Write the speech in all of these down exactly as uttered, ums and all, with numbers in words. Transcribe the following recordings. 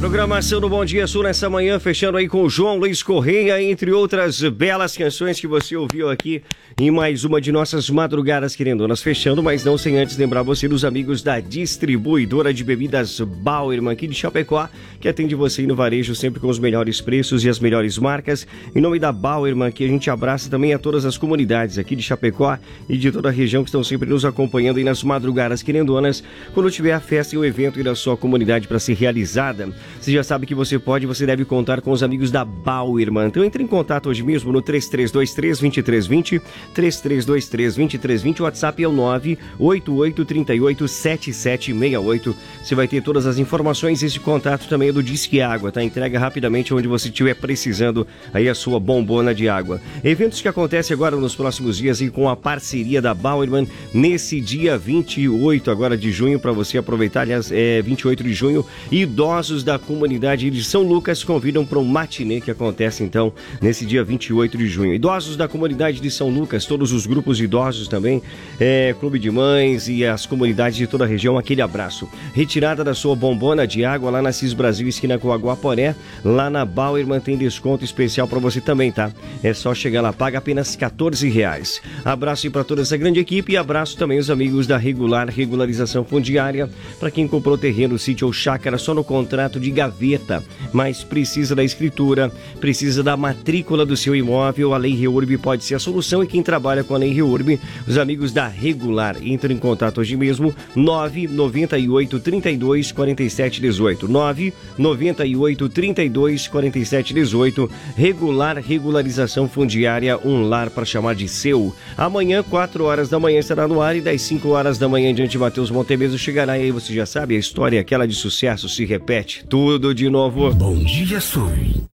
Programação do Bom Dia Sul nessa manhã, fechando aí com o João Luiz Correia, entre outras belas canções que você ouviu aqui em mais uma de nossas madrugadas, querendonas, fechando, mas não sem antes lembrar você dos amigos da distribuidora de bebidas Bauerman aqui de Chapecó, que atende você aí no varejo sempre com os melhores preços e as melhores marcas. Em nome da Bauerman, aqui a gente abraça também a todas as comunidades aqui de Chapecó e de toda a região que estão sempre nos acompanhando aí nas madrugadas, querendonas. Quando tiver a festa e o evento aí da sua comunidade para ser realizada, você já sabe que você pode, você deve contar com os amigos da Bauerman. Então entre em contato hoje mesmo no três três dois três, dois três dois zero, três três dois três, dois três dois zero, o WhatsApp é o nove oito oito três oito sete sete seis oito. Você vai ter todas as informações. Esse contato também é do Disque Água, tá? Entrega rapidamente onde você estiver precisando aí a sua bombona de água. Eventos que acontecem agora nos próximos dias e com a parceria da Bauerman nesse dia vinte e oito agora de junho, para você aproveitar, aliás, é vinte e oito de junho, idosos da comunidade de São Lucas convidam para um matinê que acontece então nesse dia vinte e oito de junho. Idosos da comunidade de São Lucas, todos os grupos de idosos também, é, clube de mães e as comunidades de toda a região, aquele abraço. Retirada da sua bombona de água lá na Cis Brasil, esquina com Aguaporé, lá na Bauerman tem desconto especial para você também, tá? É só chegar lá, paga apenas quatorze reais. Abraço aí para toda essa grande equipe e abraço também os amigos da Regular Regularização Fundiária, para quem comprou terreno, sítio ou chácara só no contrato de gaveta, mas precisa da escritura, precisa da matrícula do seu imóvel, a Lei Reurb pode ser a solução. E quem trabalha com a Lei Reurb, os amigos da Regular, entram em contato hoje mesmo, nove nove oito, trinta e dois, quarenta e sete, dezoito, nove nove oito, trinta e dois, quarenta e sete, dezoito. Regular Regularização Fundiária, um lar para chamar de seu. Amanhã, quatro horas da manhã estará no ar e das cinco horas da manhã em diante, Matheus Montemeso chegará. E aí você já sabe, a história aquela de sucesso se repete, tudo de novo. Bom Dia Sul.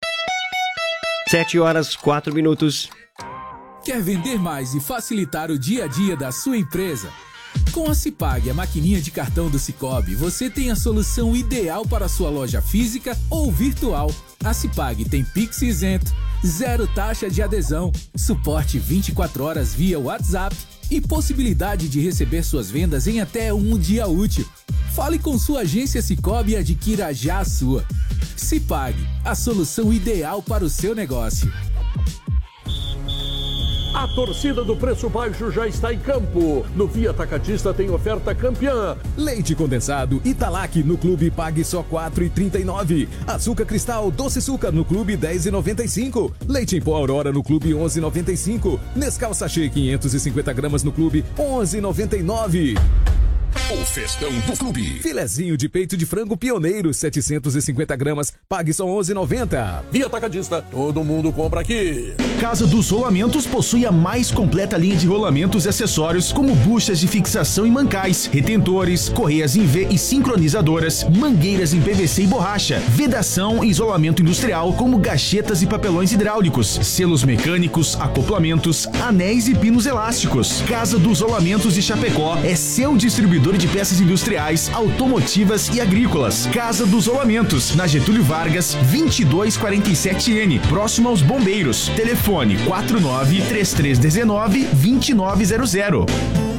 sete horas, quatro minutos. Quer vender mais e facilitar o dia a dia da sua empresa? Com a Cipag, a maquininha de cartão do Cicobi, você tem a solução ideal para a sua loja física ou virtual. A Cipag tem Pix isento, zero taxa de adesão, suporte vinte e quatro horas via WhatsApp e possibilidade de receber suas vendas em até um dia útil. Fale com sua agência Cicobi e adquira já a sua. Cipag, a solução ideal para o seu negócio. A torcida do Preço Baixo já está em campo. No Via Atacadista tem oferta campeã. Leite condensado Italac no clube pague só quatro reais e trinta e nove centavos. Açúcar cristal Doce Suca no clube dez reais e noventa e cinco centavos. Leite em pó Aurora no clube onze reais e noventa e cinco centavos. Nescau Sachê quinhentos e cinquenta gramas no clube onze reais e noventa e nove centavos. O Festão do Clube. Filezinho de peito de frango pioneiro, setecentos e cinquenta gramas, pague só onze reais e noventa centavos. Via Atacadista, todo mundo compra aqui. Casa dos Rolamentos possui a mais completa linha de rolamentos e acessórios, como buchas de fixação e mancais, retentores, correias em V e sincronizadoras, mangueiras em P V C e borracha, vedação e isolamento industrial, como gachetas e papelões hidráulicos, selos mecânicos, acoplamentos, anéis e pinos elásticos. Casa dos Rolamentos de Chapecó é seu distribuidor de peças industriais, automotivas e agrícolas. Casa dos Rolamentos, na Getúlio Vargas, vinte e dois quarenta e sete N, próximo aos Bombeiros. Telefone quatro nove, três três um nove, dois nove zero zero.